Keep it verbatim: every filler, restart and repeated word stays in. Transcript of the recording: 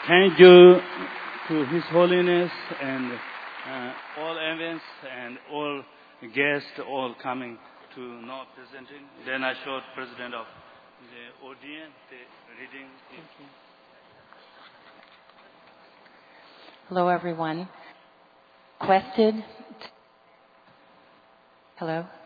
Thank you to His Holiness and uh, all events and all guests, all coming to now presenting. Then I showed President of the audience the reading. Thank you. Hello, everyone. Requested. Hello.